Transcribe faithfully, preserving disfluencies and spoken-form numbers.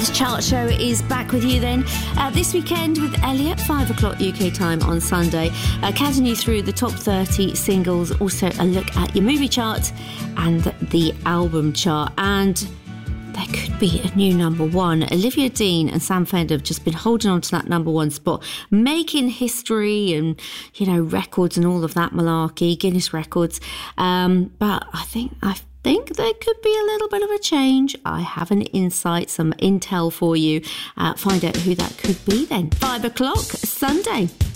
The Chart Show is back with you then uh, this weekend with Elliot, five o'clock U K time on Sunday, uh, catching you through the top thirty singles, also a look at your movie chart and the album chart. And there could be a new number one. Olivia Dean and Sam Fender have just been holding on to that number one spot, making history and, you know, records and all of that malarkey, Guinness records. Um, but I think I've think there could be a little bit of a change. I have an insight, some intel for you. Uh, find out who that could be then. Five o'clock Sunday.